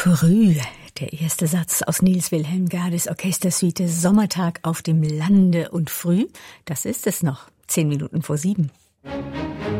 Früh, der erste Satz aus Niels Wilhelm Gades Orchestersuite Sommertag auf dem Lande und früh, das ist es noch, 7:10.